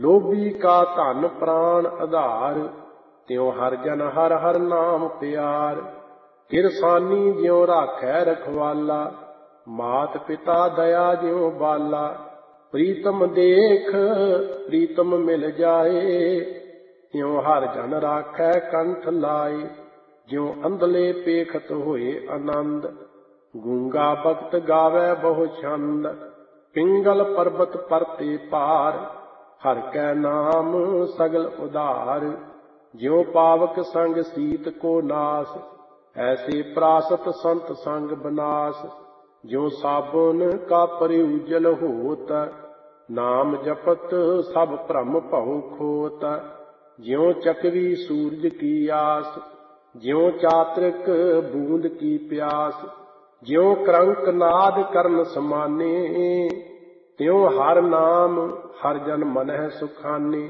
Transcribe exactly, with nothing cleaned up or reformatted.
ਲੋਭੀ ਕਾ ਧਨ ਪ੍ਰਾਣ ਆਧਾਰ, ਤਿਉ ਹਰ ਜਨ ਹਰ ਹਰ ਨਾਮ ਪਿਆਰ। ਕਿਰਸਾਨੀ ਜਿਉ ਰਾਖੈ ਰਖਵਾਲਾ, ਮਾਤ ਪਿਤਾ ਦਇਆ ਜਿਉ ਬਾਲਾ। ਪ੍ਰੀਤਮ ਦੇਖ ਪ੍ਰੀਤਮ ਮਿਲ ਜਾਏ, ਤਿਉ ਹਰ ਜਨ ਰਾਖੈ ਕੰਠ ਲਾਏ। ਜਿਉ ਅੰਧਲੇ ਪੇਖਤ ਹੋਏ ਆਨੰਦ, ਗੂੰਗਾ ਭਗਤ ਗਾਵੈ ਬਹੁ ਛੰਦ। ਪਿੰਗਲ ਪਰਬਤ ਪਰਤੇ ਪਾਰ, ਹਰਿ ਕੈ ਨਾਮ ਸਗਲ ਉਧਾਰ। ਜਿਉ ਪਾਵਕ ਸੰਗ ਸੀਤ ਕੋ ਨਾਸ, ਐਸੇ ਪ੍ਰਾਸਤ ਸੰਤ ਸੰਗ ਬਨਾਸ। ਜਿਉ ਸਾਬੁਨ ਕਾ ਪ੍ਰਯੂਜਲ ਹੋਤ, ਨਾਮ ਜਪਤ ਸਭ ਭ੍ਰਮ ਭਉ ਖੋਤ। ਜਿਉ ਚਕਵੀ ਸੂਰਜ ਕੀ ਆਸ, ਜਿਉ ਚਾਤ੍ਰਿਕ ਬੂੰਦ ਕੀ ਪਿਆਸ। ਜਿਉ ਕਰੰਕ ਨਾਦ ਕਰਨ ਸਮਾਨੇ, ਤਿਉ ਹਰ ਨਾਮ ਹਰ ਜਨ ਮਨਹਿ ਸੁਖਾਨੇ।